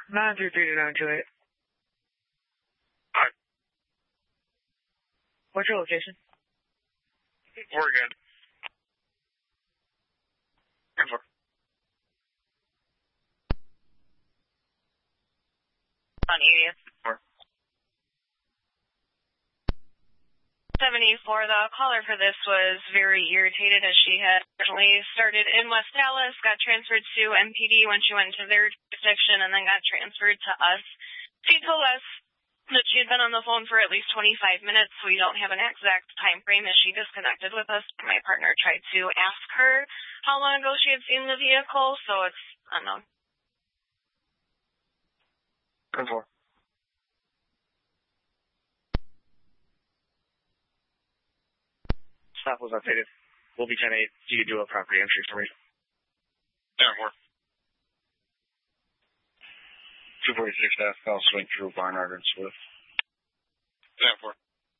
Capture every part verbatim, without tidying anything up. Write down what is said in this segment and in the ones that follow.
nine three three to nine two eight. Hi. What's your location? Oregon. ten four. On eightieth. Four. seventy-four, the caller for this was very irritated as she had originally started in West Dallas, got transferred to M P D when she went to their jurisdiction, and then got transferred to us. She told us that she had been on the phone for at least twenty-five minutes. We don't have an exact time frame as she disconnected with us. My partner tried to ask her how long ago she had seen the vehicle, so it's unknown. ten four. Stop was updated. We'll be ten eight. You can do a property entry for me. ten four. two forty-six staff call swing through Barnard and Swift. ten four.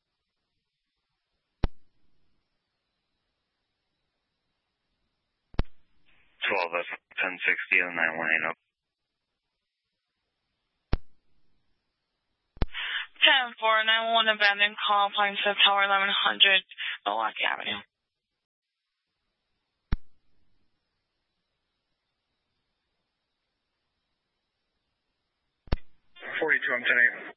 twelve F ten sixty and nine one eight up. ten four, nine one one abandoned call, Pine Fifth Tower, eleven hundred, Milwaukee Avenue. forty-two, I'm ten eight.